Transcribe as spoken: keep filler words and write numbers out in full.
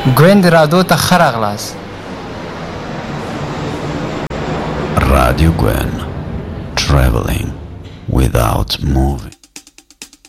ګوند رادو ته ښه راغلاست. Radio Gwen, traveling without moving.